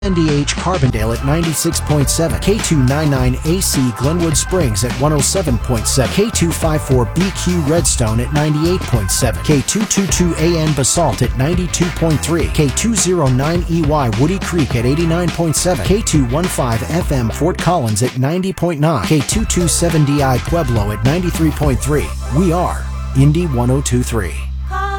NDH Carbondale at 96.7, K299AC Glenwood Springs at 107.7, K254BQ Redstone at 98.7, K222AN Basalt at 92.3, K209EY Woody Creek at 89.7, K215FM Fort Collins at 90.9, K227DI Pueblo at 93.3. We are Indy 1023.